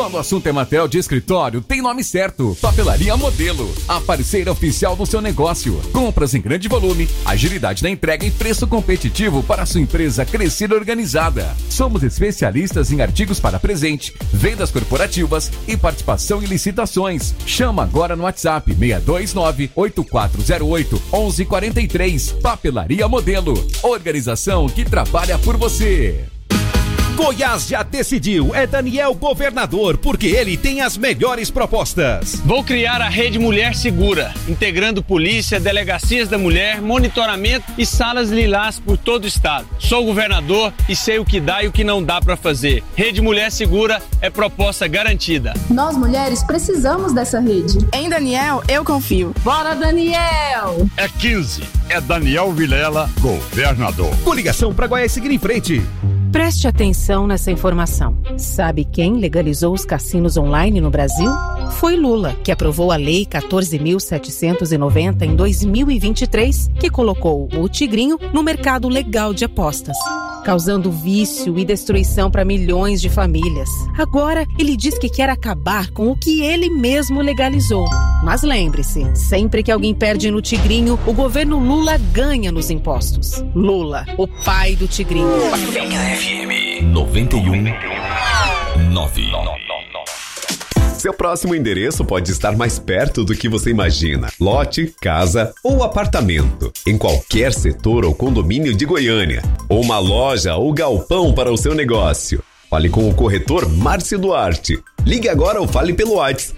Quando o assunto é material de escritório, tem nome certo. Papelaria Modelo, a parceira oficial do seu negócio. Compras em grande volume, agilidade na entrega e preço competitivo para a sua empresa crescer organizada. Somos especialistas em artigos para presente, vendas corporativas e participação em licitações. Chama agora no WhatsApp 629-8408-1143. Papelaria Modelo, organização que trabalha por você. Goiás já decidiu, é Daniel governador, porque ele tem as melhores propostas. Vou criar a Rede Mulher Segura, integrando polícia, delegacias da mulher, monitoramento e salas lilás por todo o estado. Sou governador e sei o que dá e o que não dá para fazer. Rede Mulher Segura é proposta garantida. Nós mulheres precisamos dessa rede. Em Daniel, eu confio. Bora, Daniel! É 15, é Daniel Vilela, governador. Coligação para Goiás seguir em frente. Preste atenção nessa informação. Sabe quem legalizou os cassinos online no Brasil? Foi Lula, que aprovou a Lei 14.790 em 2023, que colocou o Tigrinho no mercado legal de apostas, causando vício e destruição para milhões de famílias. Agora, ele diz que quer acabar com o que ele mesmo legalizou. Mas lembre-se, sempre que alguém perde no Tigrinho, o governo Lula ganha nos impostos. Lula, o pai do Tigrinho. FM 91.9. Seu próximo endereço pode estar mais perto do que você imagina. Lote, casa ou apartamento. Em qualquer setor ou condomínio de Goiânia. Ou uma loja ou galpão para o seu negócio. Fale com o corretor Márcio Duarte. Ligue agora ou fale pelo WhatsApp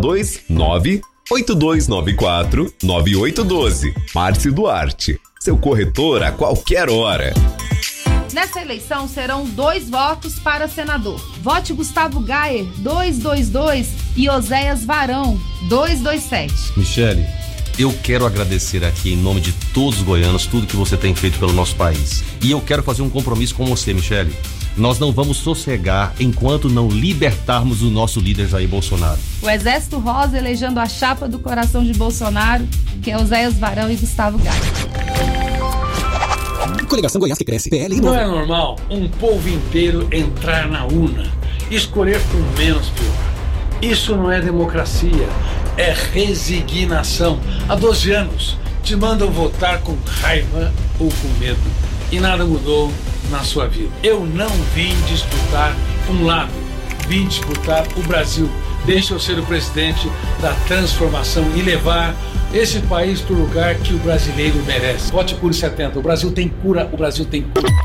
629-8294-9812. Márcio Duarte, seu corretor a qualquer hora. Nessa eleição serão 2 votos para senador. Vote Gustavo Gayer, 222, e Oséias Varão, 227. Michele, eu quero agradecer aqui em nome de todos os goianos tudo que você tem feito pelo nosso país. E eu quero fazer um compromisso com você, Michele. Nós não vamos sossegar enquanto não libertarmos o nosso líder Jair Bolsonaro. O Exército Rosa elegendo a chapa do coração de Bolsonaro, que é Oséias Varão e Gustavo Gayer. Coligação Goiás que cresce, PL. Não é normal um povo inteiro entrar na urna, escolher por menos pior. Isso não é democracia, é resignação. Há 12 anos te mandam votar com raiva ou com medo e nada mudou na sua vida. Eu não vim disputar um lado, vim disputar o Brasil. Deixa eu ser o presidente da transformação e levar esse país para o lugar que o brasileiro merece. Vote Cure 70. O Brasil tem cura, o Brasil tem cura.